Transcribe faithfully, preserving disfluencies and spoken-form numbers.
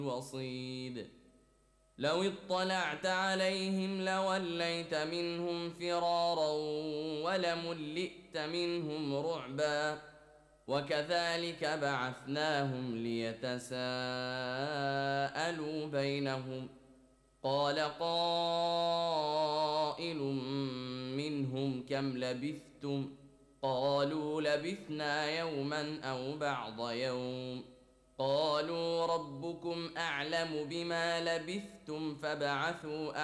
وصيد لو اطلعت عليهم لوليت منهم فرارا ولملئت منهم رعبا وكذلك بعثناهم ليتساءلوا بينهم قال قائل منهم كم لبثتم قالوا لبثنا يوما أو بعض يوم قالوا ربكم أعلم بما لبثتم فابعثوا